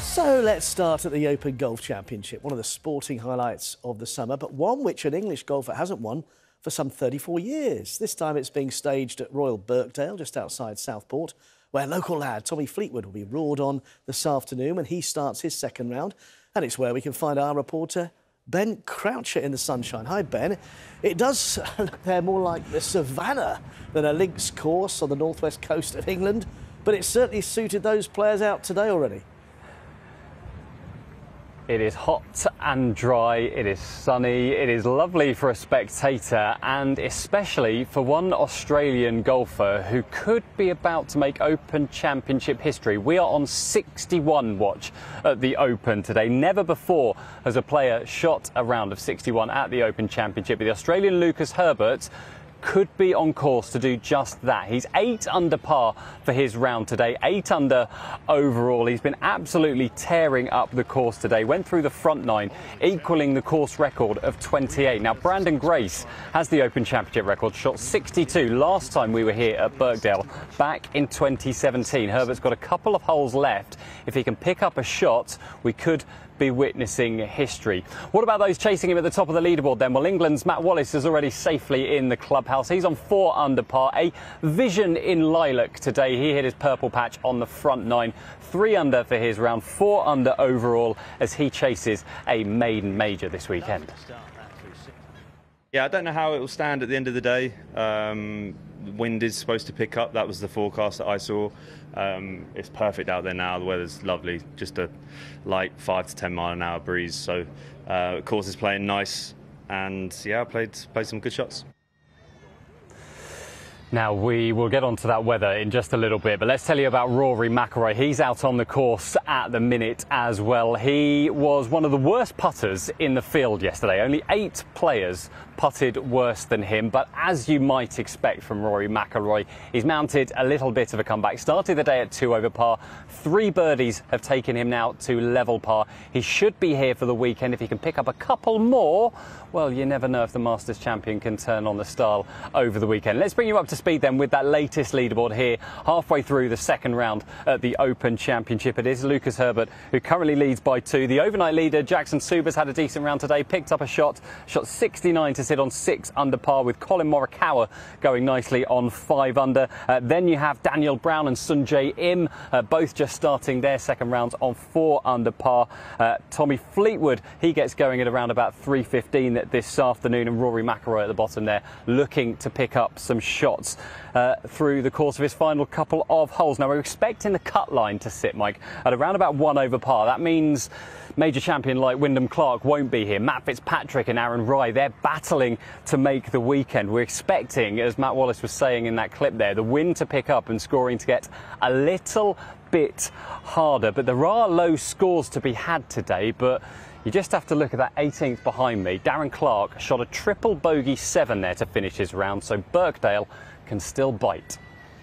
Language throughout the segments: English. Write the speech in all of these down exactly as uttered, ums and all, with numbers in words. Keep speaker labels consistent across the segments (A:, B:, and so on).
A: So let's start at the Open Golf Championship, one of the sporting highlights of the summer, but one which an English golfer hasn't won for some thirty-four years. This time it's being staged at Royal Birkdale, just outside Southport, where local lad Tommy Fleetwood will be roared on this afternoon when he starts his second round. And it's where we can find our reporter, Ben Croucher, in the sunshine. Hi, Ben. It does look there more like the savannah than a links course on the northwest coast of England, but it certainly suited those players out today already.
B: It is hot and dry, it is sunny, it is lovely for a spectator, and especially for one Australian golfer who could be about to make Open Championship history. We are on sixty-one watch at the Open today. Never before has a player shot a round of sixty-one at the Open Championship. The Australian Lucas Herbert could be on course to do just that. He's eight under par for his round today, eight under overall. He's been absolutely tearing up the course today. Went through the front nine, equaling the course record of twenty-eight. Now, Brandon Grace has the Open Championship record, shot sixty-two last time we were here at Birkdale back in twenty seventeen. Herbert's got a couple of holes left. If he can pick up a shot, we could be witnessing history. What about those chasing him at the top of the leaderboard then? Well, England's Matt Wallace is already safely in the clubhouse. He's on four under par. A vision in lilac today. He hit his purple patch on the front nine. Three under for his round, four under overall as he chases a maiden major this weekend.
C: Yeah, I don't know how it will stand at the end of the day. Um, the wind is supposed to pick up. That was the forecast that I saw. Um, it's perfect out there now. The weather's lovely. Just a light five to ten mile an hour breeze. So, uh, the course is playing nice. And yeah, I played played some good shots.
B: Now, we will get onto that weather in just a little bit, but let's tell you about Rory McIlroy. He's out on the course at the minute as well. He was one of the worst putters in the field yesterday. Only eight players putted worse than him, but as you might expect from Rory McIlroy, he's mounted a little bit of a comeback. Started the day at two over par. Three birdies have taken him now to level par. He should be here for the weekend. If he can pick up a couple more, well, you never know if the Masters champion can turn on the style over the weekend. Let's bring you up to speed then with that latest leaderboard here, halfway through the second round at the Open Championship. It is Lucas Herbert who currently leads by two. The overnight leader, Jackson Subas, had a decent round today, picked up a shot, shot sixty-nine to sit on six under par, with Colin Morikawa going nicely on five under. Uh, then you have Daniel Brown and Sungjae Im, uh, both just starting their second rounds on four under par. Uh, Tommy Fleetwood, he gets going at around about three fifteen this afternoon, and Rory McIlroy at the bottom there looking to pick up some shots uh, through the course of his final couple of holes. Now, we're expecting the cut line to sit, Mike, at around about one over par. That means major champion like Wyndham Clark won't be here. Matt Fitzpatrick and Aaron Rai, they're battling to make the weekend. We're expecting, as Matt Wallace was saying in that clip there, the wind to pick up and scoring to get a little bit harder. But there are low scores to be had today, but you just have to look at that eighteenth behind me. Darren Clark shot a triple bogey seven there to finish his round, so Birkdale can still bite.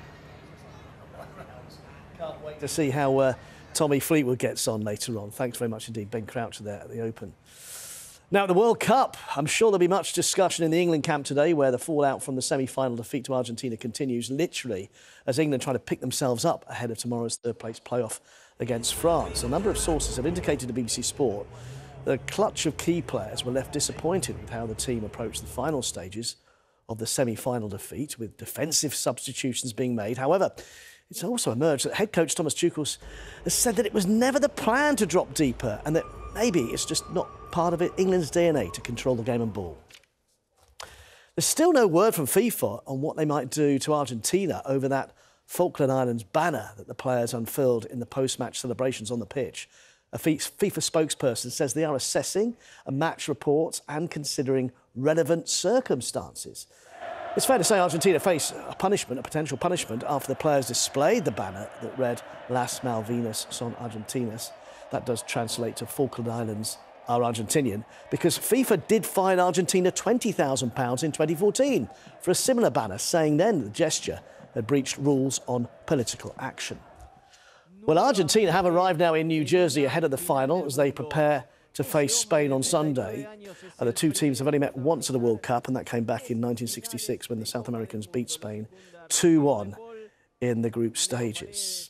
A: Can't wait to see how uh, Tommy Fleetwood gets on later on. Thanks very much indeed, Ben Croucher there at the Open. Now, the World Cup. I'm sure there'll be much discussion in the England camp today, where the fallout from the semi-final defeat to Argentina continues, literally, as England try to pick themselves up ahead of tomorrow's third-place playoff against France. A number of sources have indicated to B B C Sport that a clutch of key players were left disappointed with how the team approached the final stages of the semi-final defeat, with defensive substitutions being made. However, it's also emerged that head coach Thomas Tuchel has said that it was never the plan to drop deeper, and that maybe it's just not part of it, England's D N A to control the game and ball. There's still no word from FIFA on what they might do to Argentina over that Falkland Islands banner that the players unfurled in the post-match celebrations on the pitch. A FIFA spokesperson says they are assessing a match reports and considering relevant circumstances. It's fair to say Argentina face a punishment, a potential punishment, after the players displayed the banner that read Las Malvinas son Argentinas. That does translate to Falkland Islands are Argentinian, because FIFA did fine Argentina twenty thousand pounds in twenty fourteen for a similar banner, saying then the gesture had breached rules on political action. Well, Argentina have arrived now in New Jersey ahead of the final as they prepare to face Spain on Sunday. And the two teams have only met once at the World Cup, and that came back in nineteen sixty-six when the South Americans beat Spain two one in the group stages.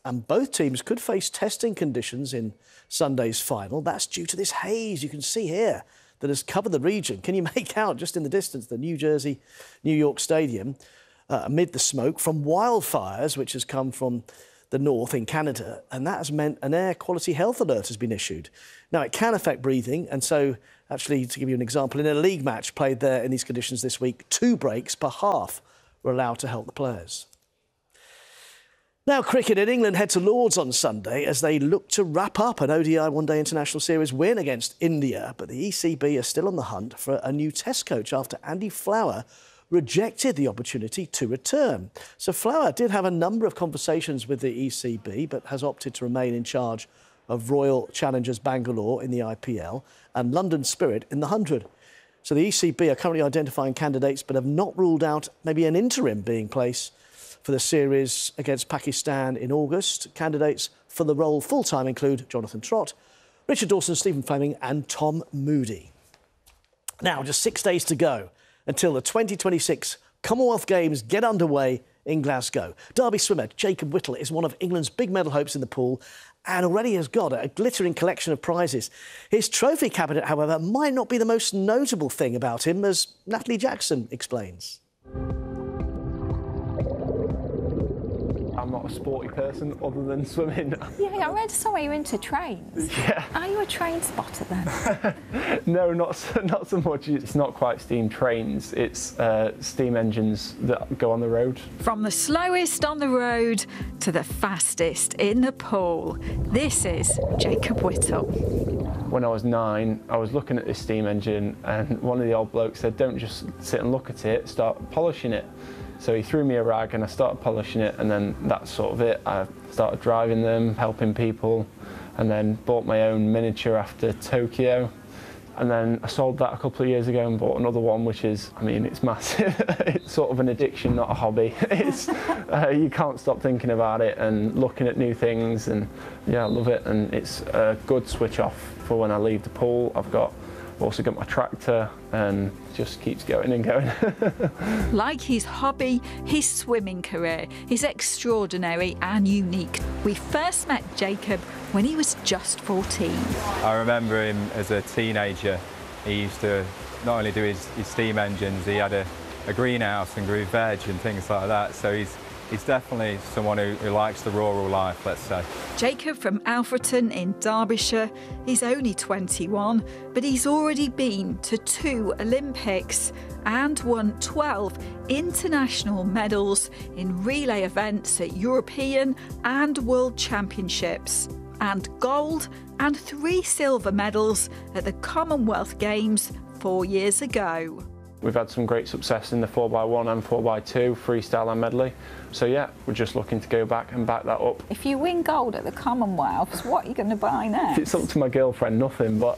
A: and both teams could face testing conditions in Sunday's final. That's due to this haze you can see here that has covered the region. Can you make out just in the distance the New Jersey, New York Stadium uh, amid the smoke from wildfires, which has come from the north in Canada, and that has meant an air quality health alert has been issued. Now, it can affect breathing, and so, actually, to give you an example, in a league match played there in these conditions this week, two breaks per half were allowed to help the players. Now, cricket in England head to Lords on Sunday as they look to wrap up an O D I One-Day International Series win against India, but the E C B are still on the hunt for a new test coach after Andy Flower rejected the opportunity to return. So Flower did have a number of conversations with the E C B, but has opted to remain in charge of Royal Challengers Bangalore in the I P L and London Spirit in the one hundred. So the E C B are currently identifying candidates, but have not ruled out maybe an interim being placed for the series against Pakistan in August. Candidates for the role full-time include Jonathan Trott, Richard Dawson, Stephen Fleming and Tom Moody. Now, just six days to go until the twenty twenty-six Commonwealth Games get underway in Glasgow. Derby swimmer Jacob Whittle is one of England's big medal hopes in the pool and already has got a glittering collection of prizes. His trophy cabinet, however, might not be the most notable thing about him, as Natalie Jackson explains.
D: I'm not a sporty person other than swimming.
E: Yeah, I read somewhere you're into trains.
D: Yeah.
E: Are you a train spotter then?
D: No, not so, not so much. It's not quite steam trains. It's uh, steam engines that go on the road.
E: From the slowest on the road to the fastest in the pool, this is Jacob Whittle.
D: When I was nine, I was looking at this steam engine and one of the old blokes said, don't just sit and look at it, start polishing it. So he threw me a rag and I started polishing it, and then that's sort of it. I started driving them, helping people, and then bought my own miniature after Tokyo. And then I sold that a couple of years ago and bought another one, which is, I mean, it's massive. It's sort of an addiction, not a hobby. It's, uh, you can't stop thinking about it and looking at new things, and yeah, I love it. And it's a good switch off for when I leave the pool. I've got also got my tractor and just keeps going and going.
E: Like his hobby, his swimming career is extraordinary and unique. We first met Jacob when he was just fourteen.
F: I remember him as a teenager. He used to not only do his, his steam engines, he had a, a greenhouse and grew veg and things like that. So he's He's definitely someone who, who likes the rural life, let's say.
E: Jacob from Alfreton in Derbyshire. He's only twenty-one, but he's already been to two Olympics and won twelve international medals in relay events at European and World Championships, and gold and three silver medals at the Commonwealth Games four years ago.
D: We've had some great success in the four by one and four by two, freestyle and medley. So yeah, we're just looking to go back and back that up.
E: If you win gold at the Commonwealths, what are you going to buy next?
D: It's up to my girlfriend, nothing, but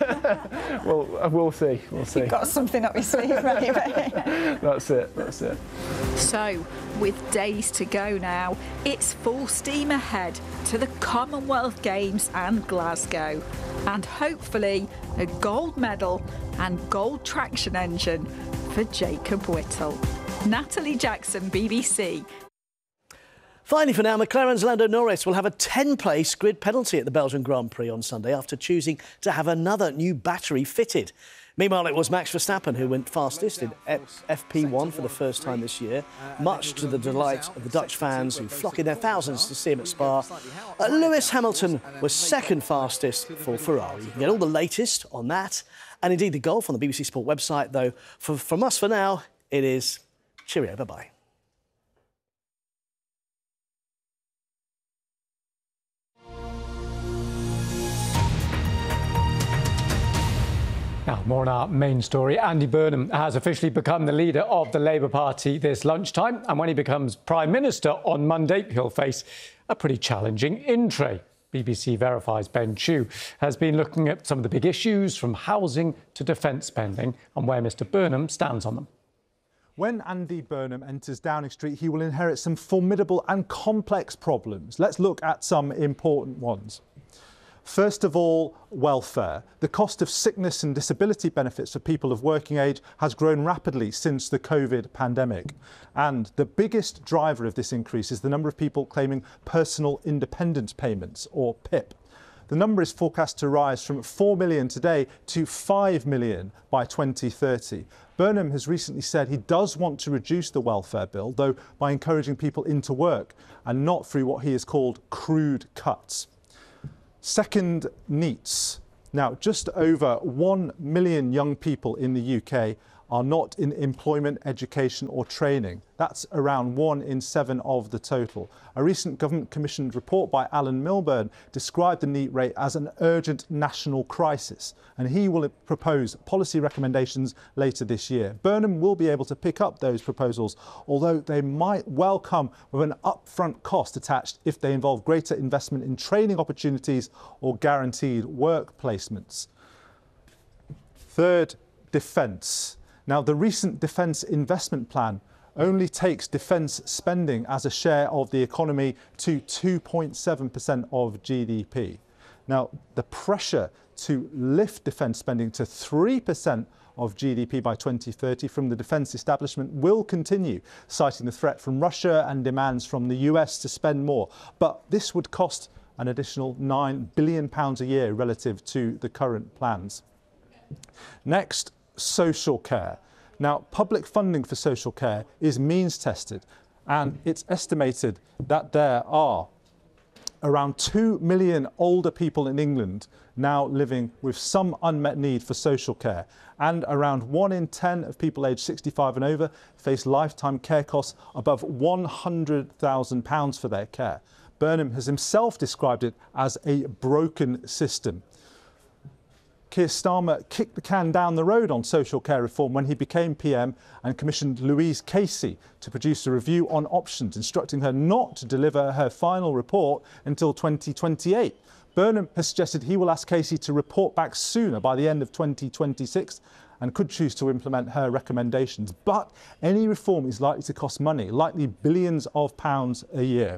D: well, we'll see, we'll see.
E: You've got something up your sleeve, maybe.
D: That's it, that's it.
E: So, with days to go now, it's full steam ahead to the Commonwealth Games and Glasgow. And hopefully a gold medal and gold traction engine for Jacob Whittle. Natalie Jackson, B B C.
A: Finally for now, McLaren's Lando Norris will have a ten-place grid penalty at the Belgian Grand Prix on Sunday after choosing to have another new battery fitted. Meanwhile, it was Max Verstappen who went fastest in F P one for the first time this year, much to the delight of the Dutch fans who flock in their thousands to see him at Spa. Uh, Lewis Hamilton was second fastest for Ferrari. You can get all the latest on that, and indeed the golf on the B B C Sport website, though. For, from us for now, it is cheerio, bye-bye.
G: Now, more on our main story. Andy Burnham has officially become the leader of the Labour Party this lunchtime. And when he becomes Prime Minister on Monday, he'll face a pretty challenging in-tray. B B C Verify's Ben Chew has been looking at some of the big issues, from housing to defence spending, and where Mr Burnham stands on them.
H: When Andy Burnham enters Downing Street, he will inherit some formidable and complex problems. Let's look at some important ones. First of all, welfare. The cost of sickness and disability benefits for people of working age has grown rapidly since the COVID pandemic. And the biggest driver of this increase is the number of people claiming personal independence payments, or P I P. The number is forecast to rise from four million today to five million by twenty thirty. Burnham has recently said he does want to reduce the welfare bill, though by encouraging people into work and not through what he has called crude cuts. Second, NEETs. Now, just over one million young people in the U K are not in employment, education or training. That's around one in seven of the total. A recent government-commissioned report by Alan Milburn described the NEET rate as an urgent national crisis, and he will propose policy recommendations later this year. Burnham will be able to pick up those proposals, although they might well come with an upfront cost attached if they involve greater investment in training opportunities or guaranteed work placements. Third, defence. Now, the recent defence investment plan only takes defence spending as a share of the economy to two point seven percent of G D P. Now, the pressure to lift defence spending to three percent of G D P by twenty thirty from the defence establishment will continue, citing the threat from Russia and demands from the U S to spend more. But this would cost an additional nine billion pounds a year relative to the current plans. Next, social care. Now, public funding for social care is means tested, and it's estimated that there are around two million older people in England now living with some unmet need for social care, and around one in ten of people aged sixty-five and over face lifetime care costs above one hundred thousand pounds for their care. Burnham has himself described it as a broken system. Keir Starmer kicked the can down the road on social care reform when he became P M and commissioned Louise Casey to produce a review on options, instructing her not to deliver her final report until twenty twenty-eight. Burnham has suggested he will ask Casey to report back sooner, by the end of twenty twenty-six, and could choose to implement her recommendations. But any reform is likely to cost money, likely billions of pounds a year.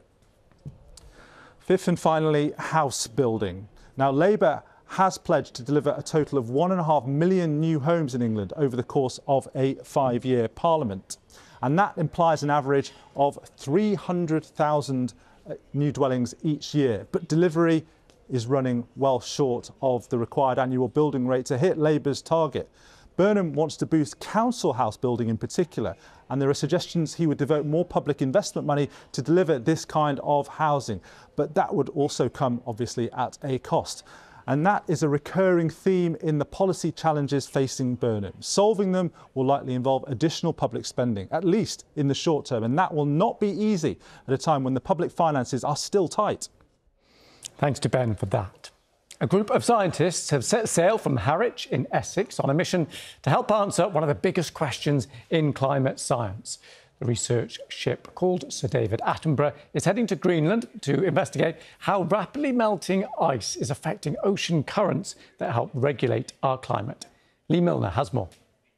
H: Fifth and finally, house building. Now, Labour has pledged to deliver a total of one and a half million new homes in England over the course of a five-year parliament. And that implies an average of three hundred thousand new dwellings each year. But delivery is running well short of the required annual building rate to hit Labour's target. Burnham wants to boost council house building in particular, and there are suggestions he would devote more public investment money to deliver this kind of housing. But that would also come, obviously, at a cost. And that is a recurring theme in the policy challenges facing Burnham. Solving them will likely involve additional public spending, at least in the short term, and that will not be easy at a time when the public finances are still tight.
G: Thanks to Ben for that. A group of scientists have set sail from Harwich in Essex on a mission to help answer one of the biggest questions in climate science. The research ship, called Sir David Attenborough, is heading to Greenland to investigate how rapidly melting ice is affecting ocean currents that help regulate our climate. Lee Milner has more.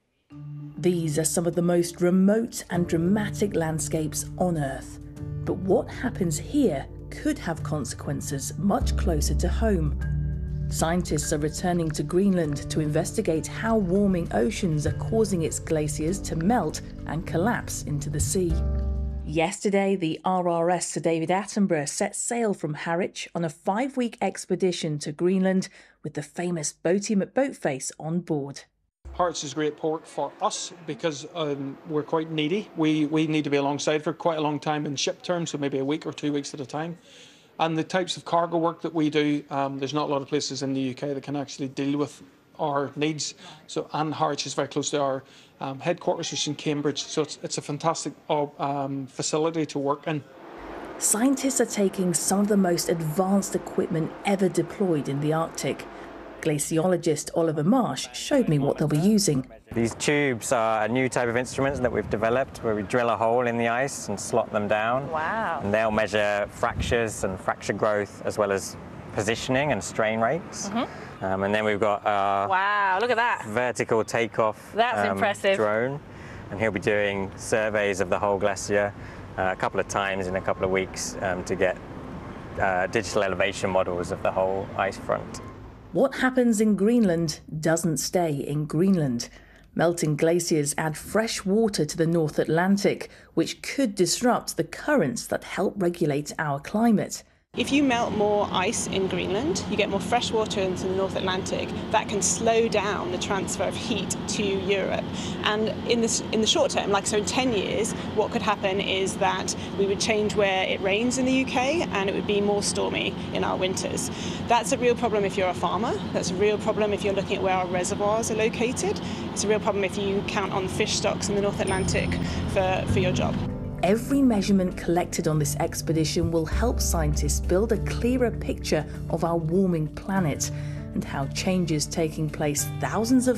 I: These are some of the most remote and dramatic landscapes on Earth. But what happens here could have consequences much closer to home. Scientists are returning to Greenland to investigate how warming oceans are causing its glaciers to melt and collapse into the sea. Yesterday, the R R S Sir David Attenborough set sail from Harwich on a five-week expedition to Greenland with the famous Boaty McBoatface on board.
J: Harwich is a great port for us because um, we're quite needy. We, we need to be alongside for quite a long time in ship terms, so maybe a week or two weeks at a time. And the types of cargo work that we do, um, there's not a lot of places in the U K that can actually deal with our needs. So, and Harwich is very close to our um, headquarters, which is in Cambridge. So it's, it's a fantastic uh, um, facility to work in.
I: Scientists are taking some of the most advanced equipment ever deployed in the Arctic. Glaciologist Oliver Marsh showed me what they'll be using.
K: These tubes are a new type of instruments that we've developed where we drill a hole in the ice and slot them down.
L: Wow.
K: And they'll measure fractures and fracture growth as well as positioning and strain rates. Mm-hmm. um, and then we've got our
L: wow, look at that.
K: vertical takeoff
L: That's
K: um,
L: impressive.
K: drone. And he'll be doing surveys of the whole glacier uh, a couple of times in a couple of weeks um, to get uh, digital elevation models of the whole ice front.
I: What happens in Greenland doesn't stay in Greenland. Melting glaciers add fresh water to the North Atlantic, which could disrupt the currents that help regulate our climate.
L: If you melt more ice in Greenland, you get more fresh water into the North Atlantic. That can slow down the transfer of heat to Europe. And in this, in the short term, like so in ten years, what could happen is that we would change where it rains in the U K and it would be more stormy in our winters. That's a real problem if you're a farmer. That's a real problem if you're looking at where our reservoirs are located. It's a real problem if you count on fish stocks in the North Atlantic for, for your job.
I: Every measurement collected on this expedition will help scientists build a clearer picture of our warming planet and how changes taking place thousands of